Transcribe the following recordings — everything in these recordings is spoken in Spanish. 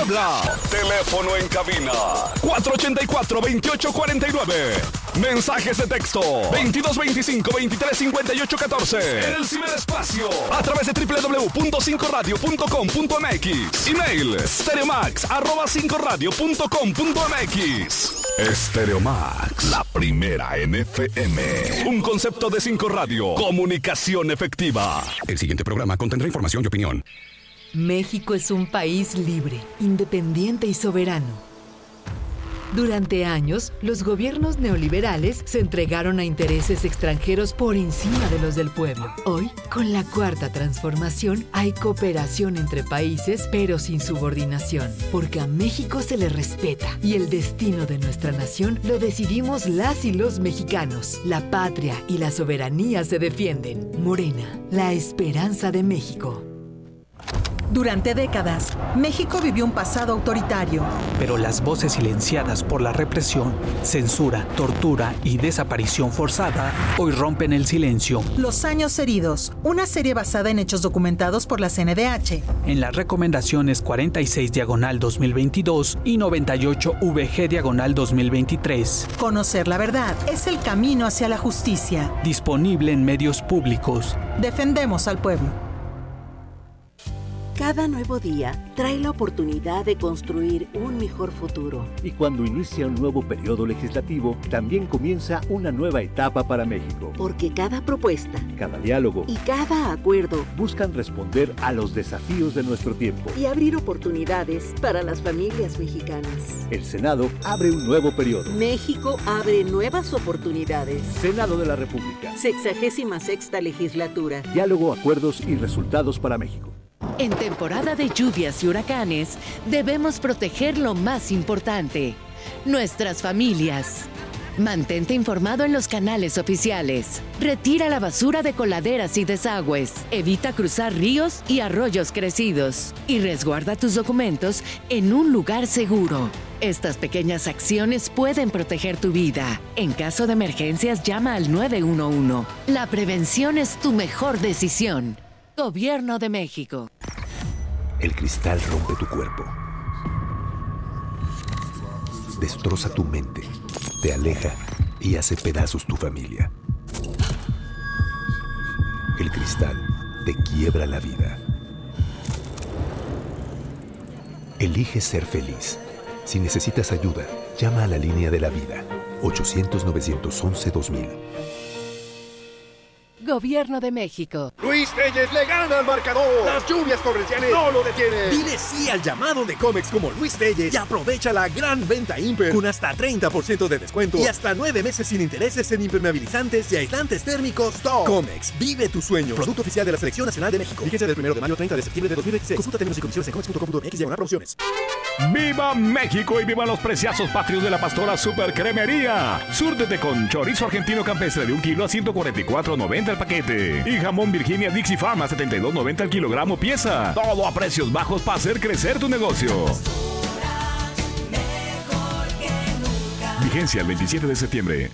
WhatsApp. Teléfono en cabina 484-2849. Mensajes de texto 2225-2358-14. En el ciberespacio a través de www.5radio.com.mx. Email stereomax@5radio.com.mx. Stereomax, la primera en FM. Un concepto de 5 Radio. Comunicación efectiva. El siguiente programa contendrá información y opinión. México es un país libre, independiente y soberano. Durante años, los gobiernos neoliberales se entregaron a intereses extranjeros por encima de los del pueblo. Hoy, con la Cuarta Transformación, hay cooperación entre países, pero sin subordinación, porque a México se le respeta y el destino de nuestra nación lo decidimos las y los mexicanos. La patria y la soberanía se defienden. Morena, la esperanza de México. Durante décadas, México vivió un pasado autoritario. Pero las voces silenciadas por la represión, censura, tortura y desaparición forzada hoy rompen el silencio. Los años heridos, una serie basada en hechos documentados por la CNDH. En las recomendaciones 46/2022 y 98-VG/2023. Conocer la verdad es el camino hacia la justicia. Disponible en medios públicos. Defendemos al pueblo. Cada nuevo día trae la oportunidad de construir un mejor futuro. Y cuando inicia un nuevo periodo legislativo, también comienza una nueva etapa para México. Porque cada propuesta, cada diálogo y cada acuerdo buscan responder a los desafíos de nuestro tiempo y abrir oportunidades para las familias mexicanas. El Senado abre un nuevo periodo. México abre nuevas oportunidades. Senado de la República. 66ª legislatura. Diálogo, acuerdos y resultados para México. En temporada de lluvias y huracanes, debemos proteger lo más importante, nuestras familias. Mantente informado en los canales oficiales. Retira la basura de coladeras y desagües. Evita cruzar ríos y arroyos crecidos. Y resguarda tus documentos en un lugar seguro. Estas pequeñas acciones pueden proteger tu vida. En caso de emergencias, llama al 911. La prevención es tu mejor decisión. Gobierno de México. El cristal rompe tu cuerpo. Destroza tu mente, te aleja y hace pedazos tu familia. El cristal te quiebra la vida. Elige ser feliz. Si necesitas ayuda, llama a la línea de la vida, 800-911-2000. Gobierno de México. Luis Telles le gana al marcador. Las lluvias torrenciales no lo detienen. Dile sí al llamado de Comex como Luis Telles y aprovecha la gran venta Imper con hasta 30% de descuento y hasta 9 meses sin intereses en impermeabilizantes y aislantes térmicos top. Comex, vive tu sueño. Producto oficial de la Selección Nacional de México. Vigencia del 1 de mayo al 30 de septiembre de 2026. Consulta términos y condiciones en comex.com.mx/promociones. ¡Viva México y viva los preciosos patrios de la Pastora Super Cremería! Súrtete con chorizo argentino campestre de 1 kilo a $144.90 el paquete. Y jamón Virginia Dixie Farm a $72.90 el kilogramo pieza. Todo a precios bajos para hacer crecer tu negocio. Vigencia el 27 de septiembre.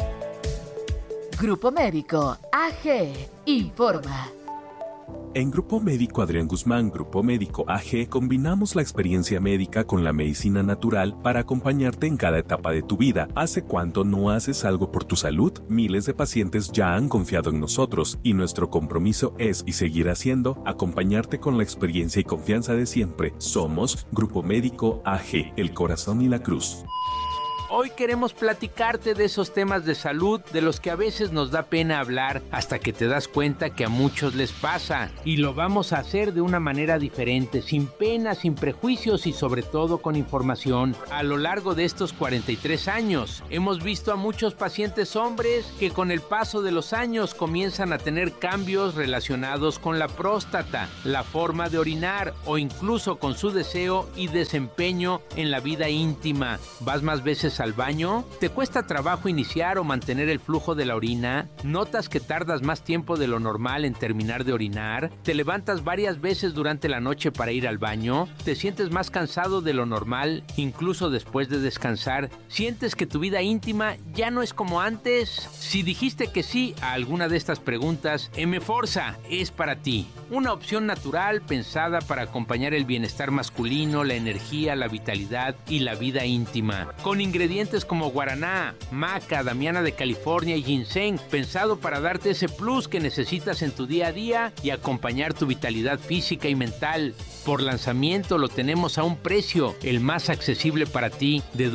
Grupo Médico AG informa. En Grupo Médico Adrián Guzmán, Grupo Médico AG, combinamos la experiencia médica con la medicina natural para acompañarte en cada etapa de tu vida. ¿Hace cuánto no haces algo por tu salud? Miles de pacientes ya han confiado en nosotros y nuestro compromiso es y seguirá siendo acompañarte con la experiencia y confianza de siempre. Somos Grupo Médico AG, el corazón y la cruz. Hoy queremos platicarte de esos temas de salud de los que a veces nos da pena hablar hasta que te das cuenta que a muchos les pasa. Y lo vamos a hacer de una manera diferente, sin pena, sin prejuicios y sobre todo con información. A lo largo de estos 43 años hemos visto a muchos pacientes hombres que con el paso de los años comienzan a tener cambios relacionados con la próstata, la forma de orinar o incluso con su deseo y desempeño en la vida íntima. Vas más veces veces al baño? ¿Te cuesta trabajo iniciar o mantener el flujo de la orina? ¿Notas que tardas más tiempo de lo normal en terminar de orinar? ¿Te levantas varias veces durante la noche para ir al baño? ¿Te sientes más cansado de lo normal, incluso después de descansar? ¿Sientes que tu vida íntima ya no es como antes? Si dijiste que sí a alguna de estas preguntas, M-Forza es para ti. Una opción natural pensada para acompañar el bienestar masculino, la energía, la vitalidad y la vida íntima. Con ingredientes como guaraná, maca, damiana de California y ginseng, pensado para darte ese plus que necesitas en tu día a día y acompañar tu vitalidad física y mental. Por lanzamiento lo tenemos a un precio, el más accesible para ti, de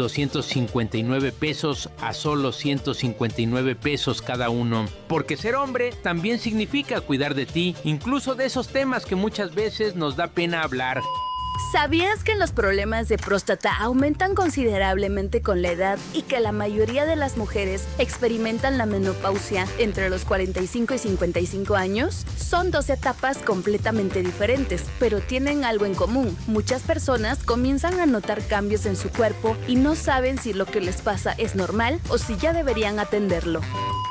259 pesos a solo 159 pesos cada uno. Porque ser hombre también significa cuidar de ti, incluso de esos temas que muchas veces nos da pena hablar. ¿Sabías que los problemas de próstata aumentan considerablemente con la edad y que la mayoría de las mujeres experimentan la menopausia entre los 45 y 55 años? Son 2 etapas completamente diferentes, pero tienen algo en común. Muchas personas comienzan a notar cambios en su cuerpo y no saben si lo que les pasa es normal o si ya deberían atenderlo.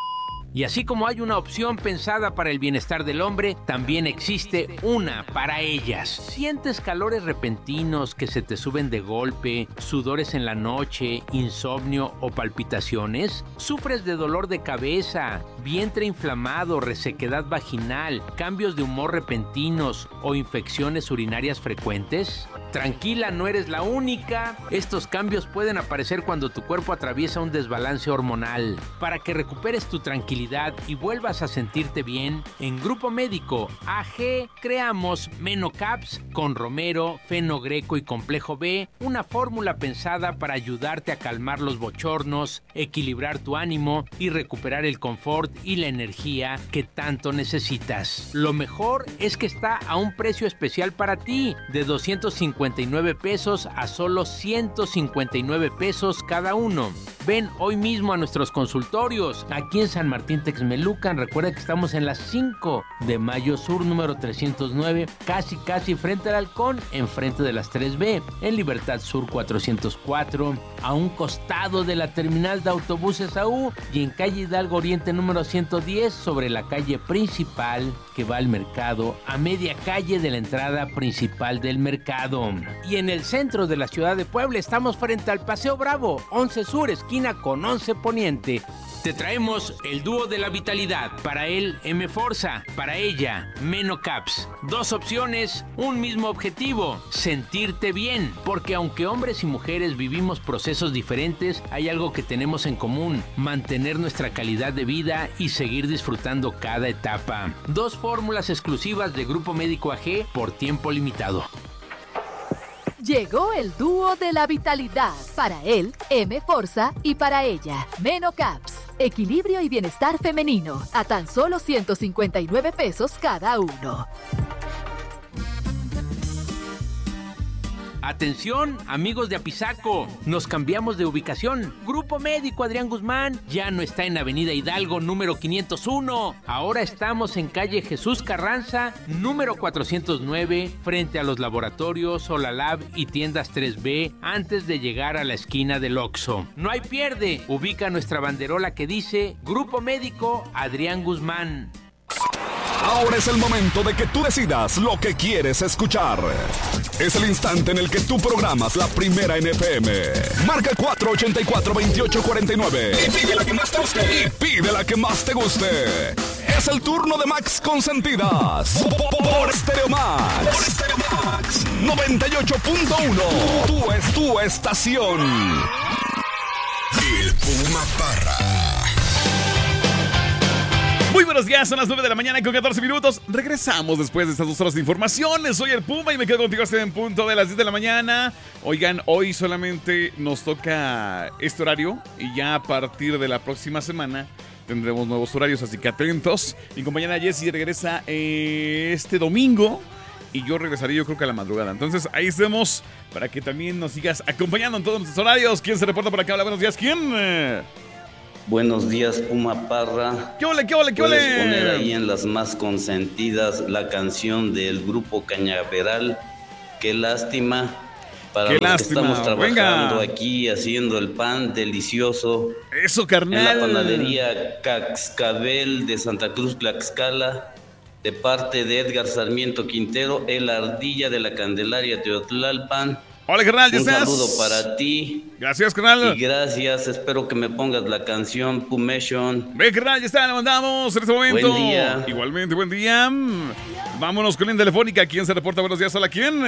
Y así como hay una opción pensada para el bienestar del hombre, también existe una para ellas. ¿Sientes calores repentinos que se te suben de golpe, sudores en la noche, insomnio o palpitaciones? ¿Sufres de dolor de cabeza, vientre inflamado, resequedad vaginal, cambios de humor repentinos o infecciones urinarias frecuentes? Tranquila, no eres la única. Estos cambios pueden aparecer cuando tu cuerpo atraviesa un desbalance hormonal. Para que recuperes tu tranquilidad y vuelvas a sentirte bien, en Grupo Médico AG creamos Menocaps con romero, fenogreco y complejo B, una fórmula pensada para ayudarte a calmar los bochornos, equilibrar tu ánimo y recuperar el confort y la energía que tanto necesitas. Lo mejor es que está a un precio especial para ti, de 259 pesos a solo 159 pesos cada uno. Ven hoy mismo a nuestros consultorios aquí en San Martín Texmelucan. Recuerda que estamos en la 5 de Mayo Sur, número 309, casi frente al Halcón, enfrente de las 3B, en Libertad Sur 404, a un costado de la terminal de autobuses AU y en calle Hidalgo Oriente número 110, sobre la calle principal que va al mercado, a media calle de la entrada principal del mercado. Y en el centro de la ciudad de Puebla estamos frente al Paseo Bravo, 11 Sur, esquina con 11 Poniente. Te traemos el dúo de la vitalidad. Para él, M-Forza. Para ella, Menocaps. 2 opciones, un mismo objetivo: sentirte bien. Porque aunque hombres y mujeres vivimos procesos diferentes, hay algo que tenemos en común: mantener nuestra calidad de vida y seguir disfrutando cada etapa. 2 fórmulas exclusivas de Grupo Médico AG por tiempo limitado. Llegó el dúo de la vitalidad. Para él, M-Forza, y para ella, Menocaps. Equilibrio y bienestar femenino, a tan solo 159 pesos cada uno. Atención, amigos de Apizaco, nos cambiamos de ubicación. Grupo Médico Adrián Guzmán ya no está en Avenida Hidalgo número 501. Ahora estamos en calle Jesús Carranza número 409, frente a los laboratorios Solalab y tiendas 3B, antes de llegar a la esquina del Oxxo. No hay pierde, ubica nuestra banderola que dice Grupo Médico Adrián Guzmán. Ahora es el momento de que tú decidas lo que quieres escuchar. Es el instante en el que tú programas la primera en FM. Marca 484-2849. Y pide la que más te guste. Es el turno de Max Consentidas. Por Stereo Max. 98.1. Tú es tu estación. El Puma Parra. Muy buenos días, son las 9 de la mañana con 14 minutos. Regresamos después de estas 2 horas de información. Soy el Puma y me quedo contigo hasta en punto de las 10 de la mañana. Oigan, hoy solamente nos toca este horario y ya a partir de la próxima semana tendremos nuevos horarios, así que atentos. Mi compañera Jessie regresa este domingo y yo regresaré, yo creo que a la madrugada. Entonces ahí estemos para que también nos sigas acompañando en todos nuestros horarios. ¿Quién se reporta por acá? Hola, buenos días. ¿Quién? Buenos días, Puma Parra. ¿Qué ole? Puedes poner ahí en las más consentidas la canción del grupo Cañaveral, Qué lástima. Para Qué los lástima. que estamos trabajando Venga. aquí, haciendo el pan delicioso. Eso, En carnal. la panadería Cascabel de Santa Cruz, Tlaxcala, de parte de Edgar Sarmiento Quintero, el ardilla de la Candelaria Teotlalpan. Hola, carnal, ¿ya Un estás? saludo para ti. Gracias, carnal. Y gracias, espero que me pongas la canción Pumation. Ve, carnal, ya está, la mandamos en este momento. Buen día. Igualmente, buen día. Vámonos con la telefónica. ¿Quién se reporta? Buenos días, hola, ¿quién?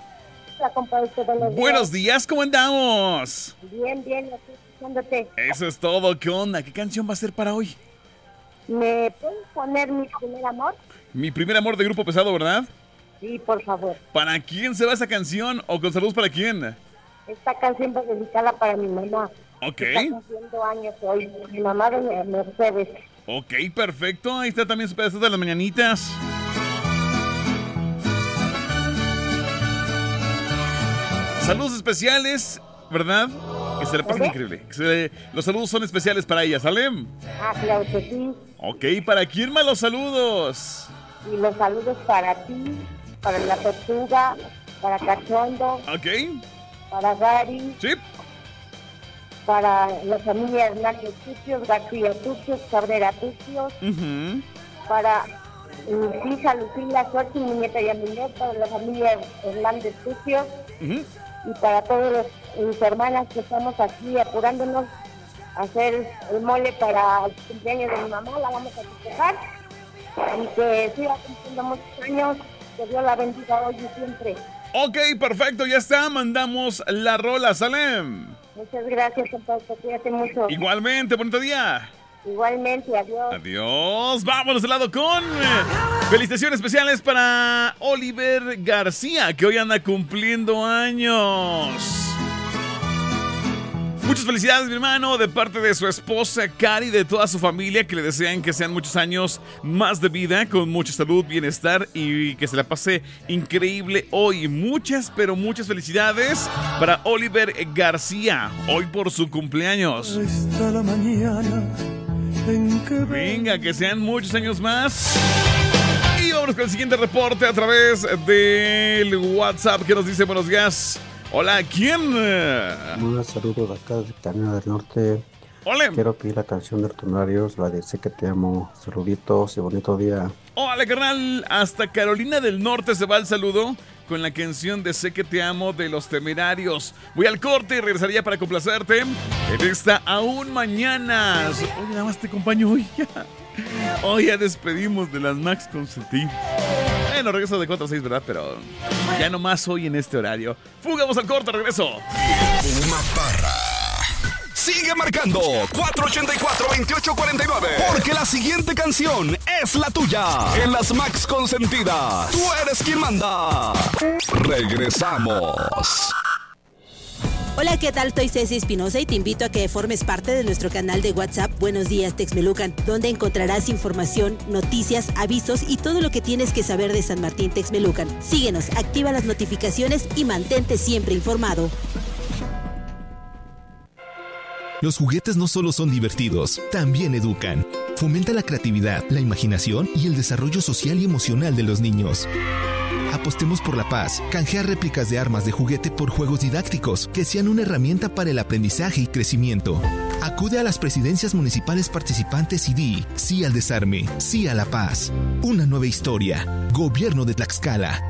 Buenos días, ¿cómo andamos? Bien, bien, aquí escuchándote. Eso es todo, ¿qué onda? ¿Qué canción va a ser para hoy? ¿Me puedes poner Mi Primer Amor? Mi primer amor de Grupo Pesado, ¿verdad? Sí, por favor. ¿Para quién se va esa canción? ¿O con saludos para quién? Esta canción va dedicada para mi mamá. Ok. Está cumpliendo años hoy. Mi mamá de Mercedes. Ok, perfecto. Ahí está también su pedazo de las mañanitas. Saludos especiales, ¿verdad? Que se le pasen increíble. Los saludos son especiales para ella, ¿sale? Ah, claro que sí. Ok, ¿para quién más los saludos? Y los saludos para ti, para la Tortuga, para Cachondo, Ok. para Gary, Sí. para la familia Hernández Tucios, García Tucios, Cabrera Tucios, para mi hija Lucila Suárez, mi nieta Yamilet, para la familia Hernández Tucios, y para todos mis hermanas que estamos aquí apurándonos a hacer el mole para el cumpleaños de mi mamá. La vamos a festejar y que siga cumpliendo muchos años, que Dios la bendiga hoy y siempre. Ok, perfecto, ya está. Mandamos la rola, ¿sale? Muchas gracias, compadre, cuídate mucho. Igualmente, bonito día. Igualmente, adiós. Adiós. Vámonos al lado con felicitaciones especiales para Oliver García, que hoy anda cumpliendo años. Muchas felicidades, mi hermano, de parte de su esposa Cari y de toda su familia, que le desean que sean muchos años más de vida, con mucha salud, bienestar y que se la pase increíble hoy. Muchas, pero muchas felicidades para Oliver García, hoy por su cumpleaños. Hasta la mañana en que Venga, que sean muchos años más. Y vámonos con el siguiente reporte a través del WhatsApp que nos dice buenos días. Hola, ¿quién? Un saludo de acá de Carolina del Norte. Hola. Quiero pedir la canción de Tornarios, la de Sé que te amo. Saluditos y bonito día. Hola, carnal. Hasta Carolina del Norte se va el saludo con la canción de Sé que te amo de Los Temerarios. Voy al corte y regresaría para complacerte en esta Aún Mañana. Oye, nada más te acompaño hoy. Hoy ya despedimos de las Max Consentí. Bueno, regreso de 4 a 6, ¿verdad? Pero ya nomás hoy en este horario. Fugamos al corte, regreso. Puma Parra. Sigue marcando 484-2849. Porque la siguiente canción es la tuya. En las Max Consentidas. Tú eres quien manda. Regresamos. Hola, ¿qué tal? Soy Ceci Espinosa y te invito a que formes parte de nuestro canal de WhatsApp Buenos Días Texmelucan, donde encontrarás información, noticias, avisos y todo lo que tienes que saber de San Martín Texmelucan. Síguenos, activa las notificaciones y mantente siempre informado. Los juguetes no solo son divertidos, también educan. Fomenta la creatividad, la imaginación y el desarrollo social y emocional de los niños. Apostemos por la paz. Canjea réplicas de armas de juguete por juegos didácticos que sean una herramienta para el aprendizaje y crecimiento. Acude a las presidencias municipales participantes y di sí al desarme, sí a la paz. Una nueva historia. Gobierno de Tlaxcala.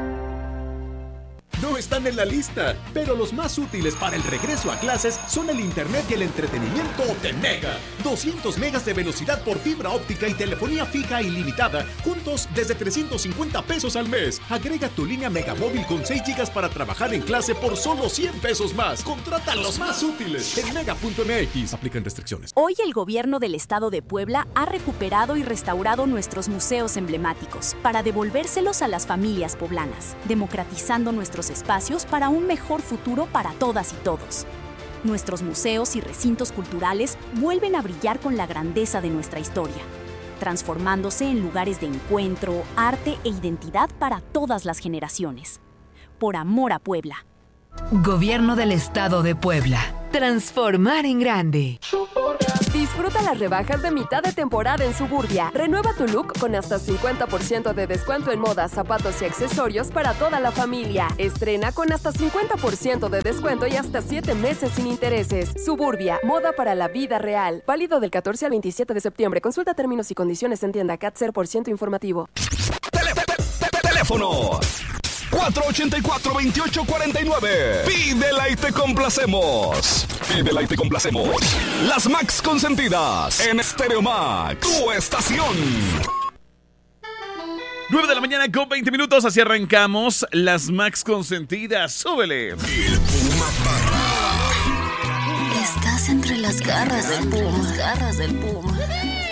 No están en la lista, pero los más útiles para el regreso a clases son el internet y el entretenimiento de Mega. 200 megas de velocidad por fibra óptica y telefonía fija ilimitada, juntos desde 350 pesos al mes. Agrega tu línea Megamóvil con 6 gigas para trabajar en clase por solo 100 pesos más. Contrata los más útiles en mega.mx. Aplican restricciones. Hoy el gobierno del estado de Puebla ha recuperado y restaurado nuestros museos emblemáticos para devolvérselos a las familias poblanas, democratizando nuestros espacios para un mejor futuro para todas y todos. Nuestros museos y recintos culturales vuelven a brillar con la grandeza de nuestra historia, transformándose en lugares de encuentro, arte e identidad para todas las generaciones. Por amor a Puebla. Gobierno del Estado de Puebla. Transformar en grande. Disfruta las rebajas de mitad de temporada en Suburbia. Renueva tu look con hasta 50% de descuento en moda, zapatos y accesorios para toda la familia. Estrena con hasta 50% de descuento y hasta 7 meses sin intereses. Suburbia, moda para la vida real. Válido del 14 al 27 de septiembre. Consulta términos y condiciones en tienda CAT 0% informativo. Teléfono 484-2849. Pídela y te complacemos. Pídela y te complacemos. Las Max consentidas en Stereo Max, tu estación. 9 de la mañana con 20 minutos, así arrancamos las Max consentidas. ¡Súbele! El Puma Parra. Estás entre las garras del Puma.